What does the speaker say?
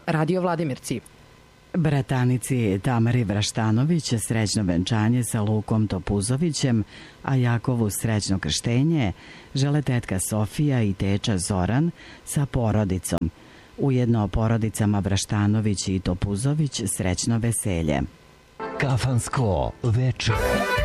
Radio Vladimirci. Bratanici Tamari Vraštanović srećno venčanje sa Lukom Topuzovićem, a Jakovu srećno krštenje žele tetka Sofija i teča Zoran sa porodicom. Ujedno porodicama Vraštanović i Topuzović srećno veselje. Kafansko večer.